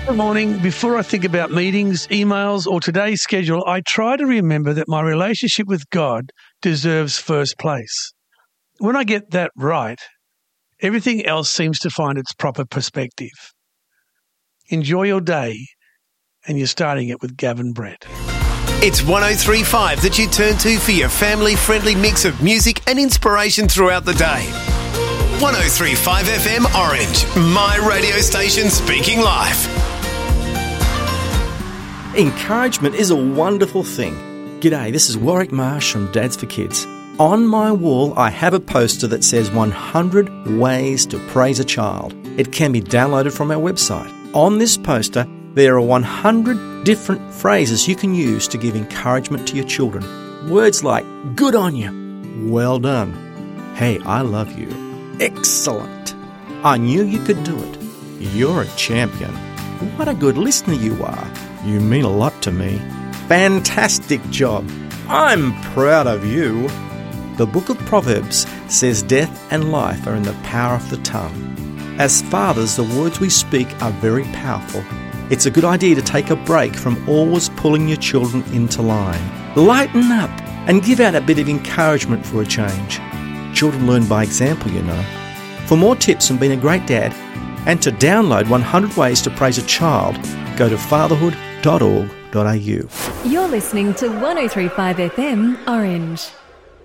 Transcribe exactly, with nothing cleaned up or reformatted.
Every morning, before I think about meetings, emails, or today's schedule, I try to remember that my relationship with God deserves first place. When I get that right, everything else seems to find its proper perspective. Enjoy your day, and you're starting it with Gavin Brett. It's one oh three point five that you turn to for your family-friendly mix of music and inspiration throughout the day. one oh three point five F M Orange, my radio station speaking life. Encouragement is a wonderful thing. G'day, this is Warwick Marsh from Dads for Kids. On my wall, I have a poster that says one hundred ways to praise a child. It can be downloaded from our website. On this poster, there are one hundred different phrases you can use to give encouragement to your children. Words like, good on you, well done, hey, I love you, excellent, I knew you could do it, you're a champion, what a good listener you are, you mean a lot to me, fantastic job, I'm proud of you. The book of Proverbs says death and life are in the power of the tongue. As fathers, the words we speak are very powerful. It's a good idea to take a break from always pulling your children into line. Lighten up and give out a bit of encouragement for a change. Children learn by example, you know. For more tips on being a great dad and to download one hundred ways to praise a child, go to fatherhood dot org dot a u. You're listening to one oh three point five F M Orange.